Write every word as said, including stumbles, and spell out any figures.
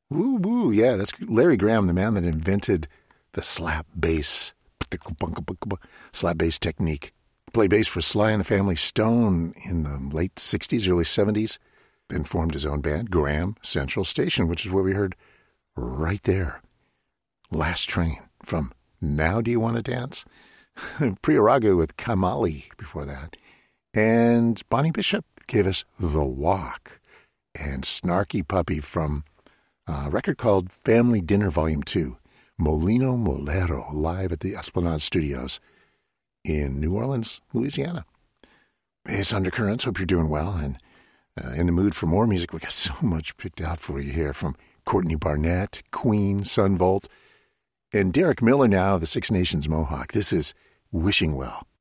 Woo woo, yeah, that's Larry Graham, the man that invented the slap bass, slap bass technique. Played bass for Sly and the Family Stone in the late sixties, early seventies. Then formed his own band, Graham Central Station, which is what we heard right there. Last Train from Now Do You Want to Dance? Priya Ragu with Kamali before that. And Bonnie Bishop gave us The Walk. And Snarky Puppy from a record called Family Dinner Volume two. Molino Molero, live at the Esplanade Studios in New Orleans, Louisiana. It's Undercurrents. Hope you're doing well and uh, in the mood for more music. We got so much picked out for you here from Courtney Barnett, Queen, Sun Volt, and Derek Miller now, the Six Nations Mohawk. This is Wishing Well.